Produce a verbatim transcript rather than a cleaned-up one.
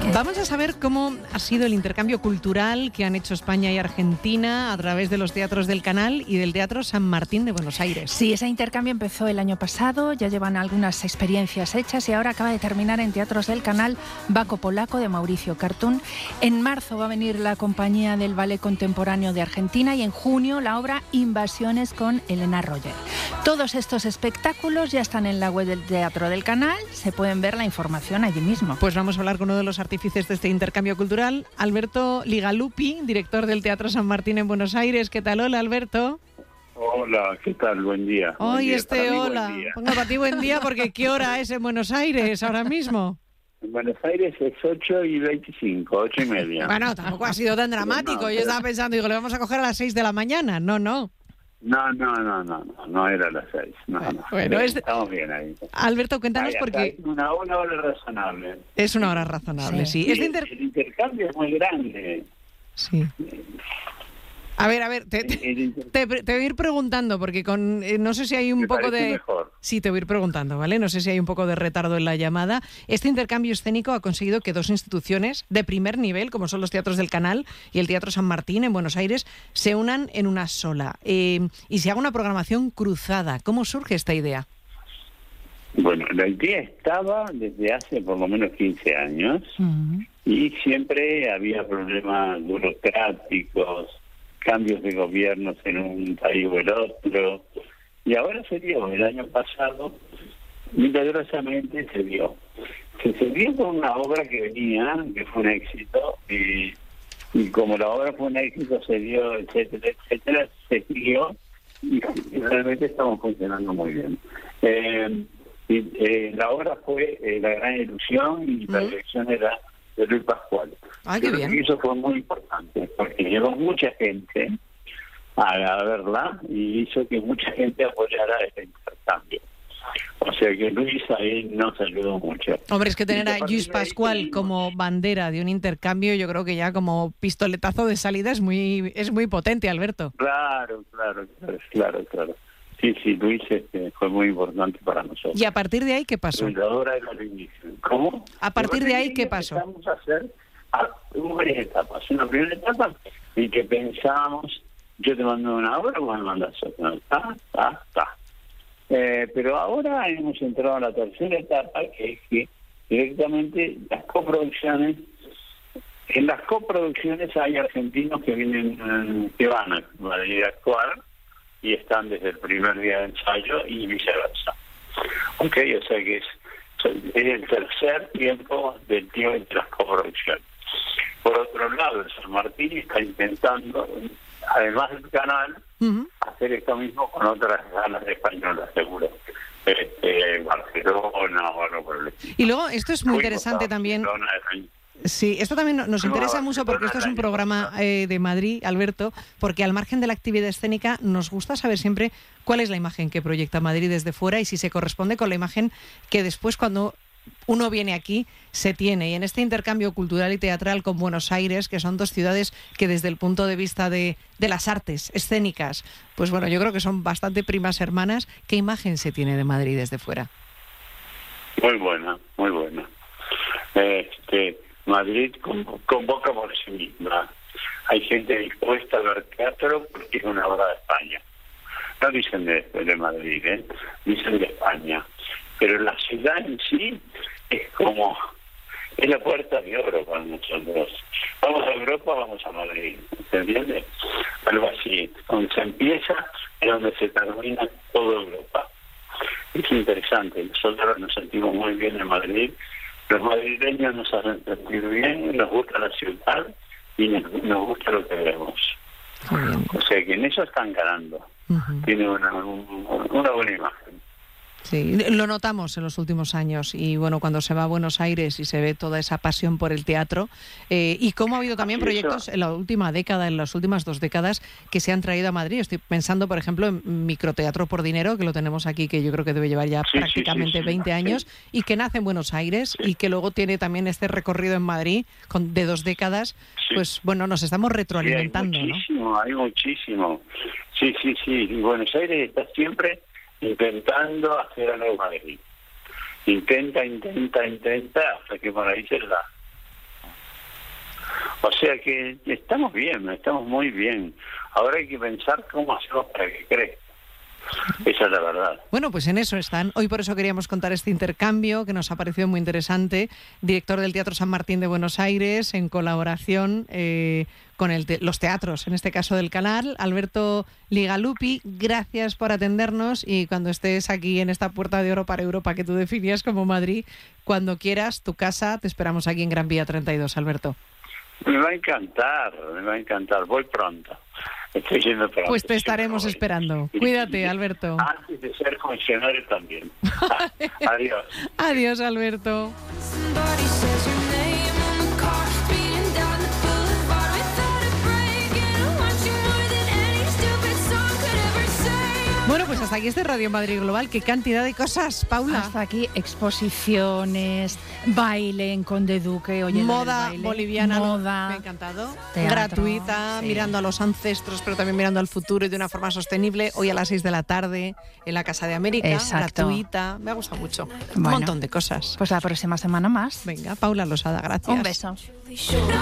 Vamos a saber cómo ha sido el intercambio cultural que han hecho España y Argentina a través de los teatros del Canal y del Teatro San Martín de Buenos Aires. Sí, ese intercambio empezó el año pasado, ya llevan algunas experiencias hechas y ahora acaba de terminar en Teatros del Canal Baco Polaco de Mauricio Cartún. En marzo va a venir la compañía del Ballet Contemporáneo de Argentina y en junio la obra Invasiones con Elena Roger. Todos estos espectáculos ya están en la web del Teatro del Canal, se pueden ver la información allí mismo. Pues vamos a hablar con uno de los artífices de este intercambio cultural, Alberto Ligalupi, director del Teatro San Martín en Buenos Aires. ¿Qué tal? Hola, Alberto. Hola, ¿qué tal? Buen día. Hoy este hola. Pongo para ti buen día porque ¿qué hora es en Buenos Aires ahora mismo? En Buenos Aires es ocho y veinticinco, ocho y media. Bueno, tampoco ha sido tan dramático. No, Yo estaba pensando, digo, le vamos a coger a las seis de la mañana. No, no. No, no, no, no, no, no era a las seis. No, no. Bueno, es... Estamos bien ahí. Alberto, cuéntanos Ahí, porque... Una, una hora razonable. Es una hora razonable, sí. sí. Es de el, inter... el intercambio es muy grande. Sí. A ver, a ver, te, te, te, te voy a ir preguntando, porque con eh, no sé si hay un Me poco de... Mejor. Sí, te voy a ir preguntando, ¿vale? No sé si hay un poco de retardo en la llamada. Este intercambio escénico ha conseguido que dos instituciones de primer nivel, como son los Teatros del Canal y el Teatro San Martín en Buenos Aires, se unan en una sola. Eh, y se haga una programación cruzada. ¿Cómo surge esta idea? Bueno, la idea estaba desde hace por lo menos quince años uh-huh. y siempre había problemas burocráticos, cambios de gobiernos en un país o el otro, y ahora se dio, el año pasado, milagrosamente se dio. Se, se dio con una obra que venía, que fue un éxito, y, y como la obra fue un éxito, se dio, etcétera, etcétera, se siguió, y, y realmente estamos funcionando muy bien. Eh, y, eh, la obra fue eh, La Gran Ilusión, y la dirección era de Luis Pascual. Ah, qué bien. Y eso fue muy importante, porque llegó mucha gente a, a verla y hizo que mucha gente apoyara este intercambio. O sea que Luis ahí nos ayudó mucho. Hombre, es que tener a Luis Pascual como bandera de un intercambio, yo creo que ya como pistoletazo de salida es muy es muy potente, Alberto. Claro, claro, claro, claro, claro. Sí, sí, Luis este, fue muy importante para nosotros. ¿Y a partir de ahí qué pasó? ¿Cómo? ¿A partir de ahí qué pasó? Empezamos a hacer hubo varias etapas. Una primera etapa en que pensábamos, yo te mando una obra, vos me mandas otra. Está, está, está. Eh, pero ahora hemos entrado a la tercera etapa, que es que directamente las coproducciones, en las coproducciones hay argentinos que vienen, que van a, a ir a actuar y están desde el primer día de ensayo y viceversa. Ok, o sea que es, es el tercer tiempo del tiempo de las coproducciones. Por otro lado, el San Martín está intentando, además del Canal, uh-huh. hacer esto mismo con otras salas españolas, seguro. Este, Barcelona o algo por el estilo. Y luego, esto es muy Fuimos interesante también. Sí, esto también nos interesa mucho porque esto es un programa eh, de Madrid, Alberto, porque al margen de la actividad escénica nos gusta saber siempre cuál es la imagen que proyecta Madrid desde fuera y si se corresponde con la imagen que después cuando uno viene aquí se tiene. Y en este intercambio cultural y teatral con Buenos Aires, que son dos ciudades que desde el punto de vista de, de las artes escénicas, pues bueno, yo creo que son bastante primas hermanas, ¿qué imagen se tiene de Madrid desde fuera? Muy buena, muy buena. Este... Madrid convoca por sí misma. Hay gente dispuesta a ver teatro porque es una obra de España. No dicen de, de Madrid, ¿eh? Dicen de España. Pero la ciudad en sí es como... es la puerta de oro para nosotros. Vamos a Europa, vamos a Madrid. ¿Se entiende? Algo así. Donde se empieza es donde se termina toda Europa. Es interesante. Nosotros nos sentimos muy bien en Madrid. Los madrileños nos hacen sentir bien, nos gusta la ciudad y nos, nos gusta lo que vemos. O sea que en eso están ganando. Uh-huh. Tiene una, una buena imagen. Sí, lo notamos en los últimos años y bueno, cuando se va a Buenos Aires y se ve toda esa pasión por el teatro eh, y cómo ha habido también proyectos en la última década, en las últimas dos décadas que se han traído a Madrid. Estoy pensando, por ejemplo, en Microteatro por Dinero, que lo tenemos aquí, que yo creo que debe llevar ya sí, prácticamente sí, sí, sí, veinte años sí. y que nace en Buenos Aires sí. y que luego tiene también este recorrido en Madrid con, de dos décadas. Sí. Pues bueno, nos estamos retroalimentando, sí, hay muchísimo, ¿no? Hay muchísimo. Sí, sí, sí. Y Buenos Aires está siempre intentando hacer a Nuevo Madrid. Intenta, intenta, intenta, hasta que por ahí se da. O sea que estamos bien, estamos muy bien. Ahora hay que pensar cómo hacemos para que crezca. Esa es la verdad. Bueno, pues en eso están. Hoy por eso queríamos contar este intercambio que nos ha parecido muy interesante. Director del Teatro San Martín de Buenos Aires, en colaboración eh, con el te- los teatros, en este caso del Canal. Alberto Ligalupi, gracias por atendernos y cuando estés aquí en esta puerta de oro para Europa que tú definías como Madrid, cuando quieras, tu casa, te esperamos aquí en Gran Vía treinta y dos, Alberto. Me va a encantar, me va a encantar. Voy pronto. Estoy yendo pronto. Pues te estaremos esperando. Cuídate, Alberto. Antes de ser funcionario también. Adiós. Adiós, Alberto. Bueno, pues hasta aquí este Radio Madrid Global. Qué cantidad de cosas, Paula. Hasta aquí exposiciones, baile en Conde Duque, oye, moda baile, boliviana, moda, me ha encantado. teatro, Gratuita, sí. mirando a los ancestros, pero también mirando al futuro y de una forma sostenible. Hoy a las seis de la tarde en la Casa de América, Exacto. gratuita. Me ha gustado mucho. Un Bueno, montón de cosas. Pues la próxima semana más. Venga, Paula Losada, gracias. Un beso.